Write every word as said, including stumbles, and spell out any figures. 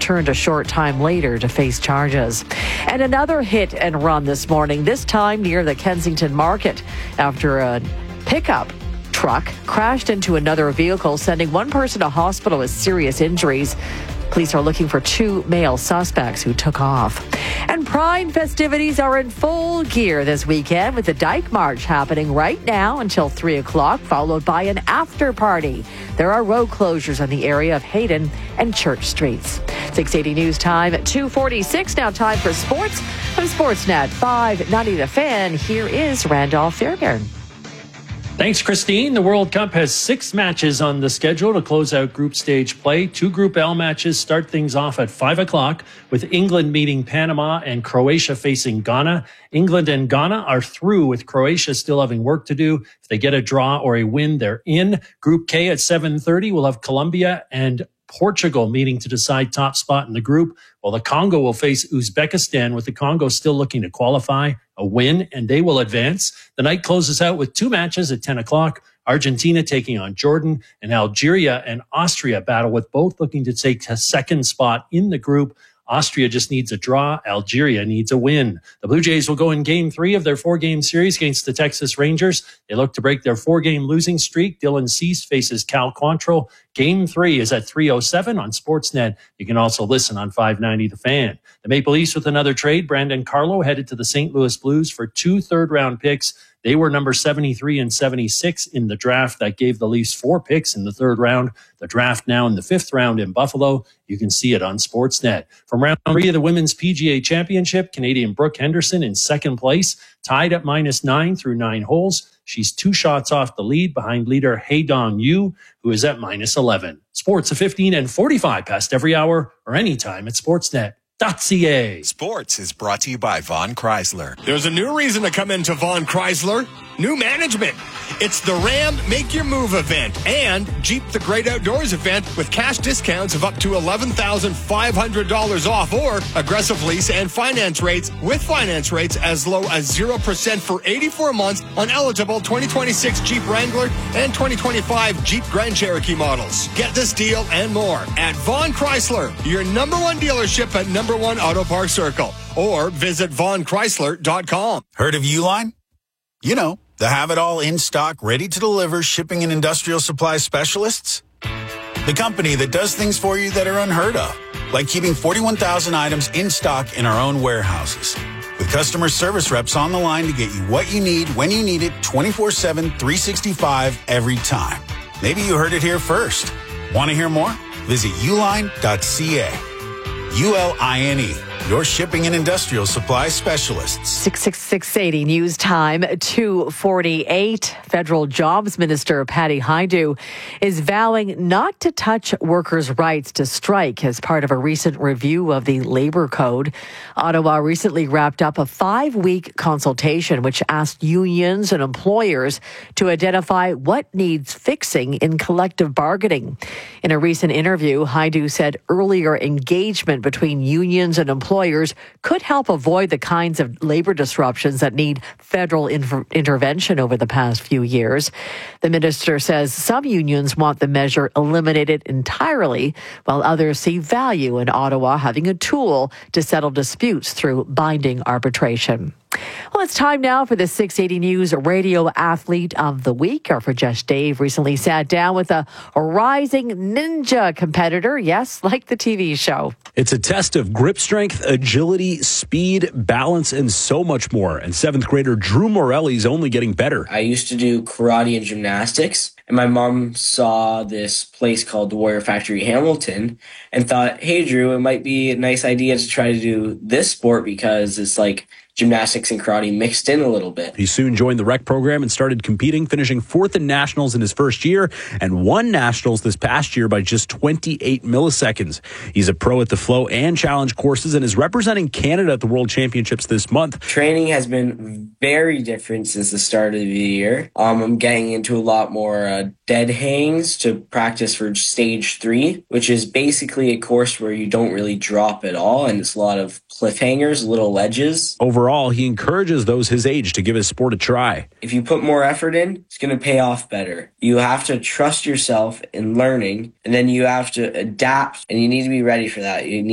returned a short time later to face charges. And another hit and run this morning, this time near the Kensington Market, after a pickup truck crashed into another vehicle, sending one person to hospital with serious injuries. Police are looking for two male suspects who took off. And Pride festivities are in full gear this weekend, with the Dyke March happening right now until three o'clock, followed by an after party. There are road closures in the area of Hayden and Church Streets. six eighty News Time at two forty-six. Now time for sports on Sportsnet five ninety The Fan. Here is Randolph Fairbairn. Thanks, Christine. The World Cup has six matches on the schedule to close out group stage play. Two Group L matches start things off at five o'clock, with England meeting Panama and Croatia facing Ghana. England and Ghana are through, with Croatia still having work to do. If they get a draw or a win, they're in. Group K at seven thirty, we'll have Colombia and Portugal meeting to decide top spot in the group, while the Congo will face Uzbekistan, with the Congo still looking to qualify, a win, and they will advance. The night closes out with two matches at ten o'clock. Argentina taking on Jordan, and Algeria and Austria battle, with both looking to take a second spot in the group. Austria just needs a draw. Algeria needs a win. The Blue Jays will go in game three of their four-game series against the Texas Rangers. They look to break their four-game losing streak. Dylan Cease faces Cal Quantrill. Game three is at three oh seven on Sportsnet. You can also listen on five ninety The Fan. The Maple Leafs with another trade. Brandon Carlo headed to the Saint Louis Blues for two third-round picks. They were number seventy-three and seventy-six in the draft. That gave the Leafs four picks in the third round. The draft now in the fifth round in Buffalo. You can see it on Sportsnet. From round three of the Women's P G A Championship, Canadian Brooke Henderson in second place, tied at minus nine through nine holes. She's two shots off the lead behind leader Haydong Yu, who is at minus eleven. Sports at fifteen and forty-five past every hour or anytime at Sportsnet. .ca. Sports is brought to you by Von Chrysler. There's a new reason to come into Von Chrysler. New management. It's the Ram Make Your Move event and Jeep The Great Outdoors event, with cash discounts of up to eleven thousand five hundred dollars off, or aggressive lease and finance rates, with finance rates as low as zero percent for eighty-four months on eligible twenty twenty-six Jeep Wrangler and twenty twenty-five Jeep Grand Cherokee models. Get this deal and more at Von Chrysler, your number one dealership at number one Auto Park Circle, or visit von chrysler dot com. Heard of Uline? You know, the have-it-all in-stock, ready-to-deliver shipping and industrial supply specialists. The company that does things for you that are unheard of, like keeping forty-one thousand items in stock in our own warehouses, with customer service reps on the line to get you what you need when you need it, twenty-four seven, three sixty-five every time. Maybe you heard it here first. Want to hear more? Visit uline dot c a. U L I N E, your shipping and industrial supply specialists. six six six eighty News Time, two forty-eight. Federal Jobs Minister Patty Hajdu is vowing not to touch workers' rights to strike as part of a recent review of the Labor Code. Ottawa recently wrapped up a five-week consultation which asked unions and employers to identify what needs fixing in collective bargaining. In a recent interview, Hajdu said earlier engagement between unions and employers could help avoid the kinds of labor disruptions that need federal inter- intervention over the past few years. The minister says some unions want the measure eliminated entirely, while others see value in Ottawa having a tool to settle disputes through binding arbitration. Well, it's time now for the six eighty News Radio Athlete of the Week. Our Josh Dave recently sat down with a, a rising ninja competitor. Yes, like the T V show. It's a test of grip strength, agility, speed, balance, and so much more. And seventh grader Drew Morelli is only getting better. I used to do karate and gymnastics, and my mom saw this place called the Warrior Factory Hamilton and thought, hey, Drew, it might be a nice idea to try to do this sport because it's like gymnastics and karate mixed in a little bit. He soon joined the rec program and started competing, finishing fourth in nationals in his first year and won nationals this past year by just twenty-eight milliseconds. He's a pro at the flow and challenge courses and is representing Canada at the World Championships this month. Training has been very different since the start of the year. Um, I'm getting into a lot more uh, dead hangs to practice for stage three, which is basically a course where you don't really drop at all, and it's a lot of cliffhangers, little ledges. Overall, he encourages those his age to give his sport a try. If you put more effort in, it's going to pay off better. You have to trust yourself in learning, and then you have to adapt, and you need to be ready for that. You need